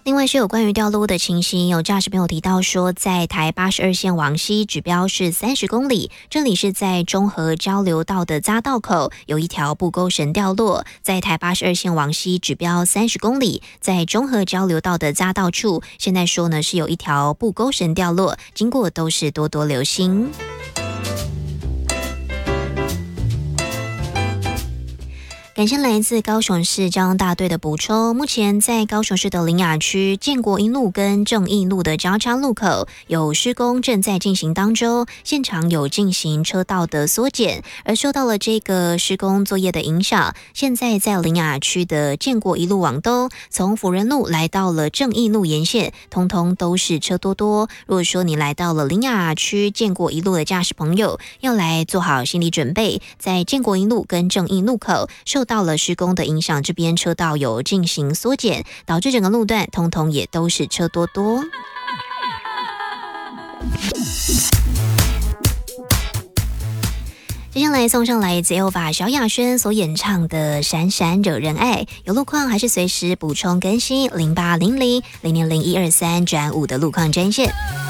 另外是有关于掉落物的情形，有驾驶朋友提到说，在台82线往西指标是30公里，这里是在中和交流道的匝道口有一条布钩绳掉落，在台82线往西指标30公里，在中和交流道的匝道处，现在说呢是有一条布钩绳掉落，经过都是多多留心。感谢来自高雄市交通大队的补充。目前在高雄市的苓雅区建国一路跟正义路的交叉路口有施工正在进行当中，现场有进行车道的缩减，而受到了这个施工作业的影响，现在在苓雅区的建国一路往东，从辅仁路来到了正义路沿线，通通都是车多多。如果说你来到了苓雅区建国一路的驾驶朋友，要来做好心理准备，在建国一路跟正义路口受到了施工的影响，这边车道有进行缩减，导致整个路段通通也都是车多多。接下来送上来自 Elva 小雅轩所演唱的《闪闪惹人爱》，有路况还是随时补充更新0800000123转5的路况专线。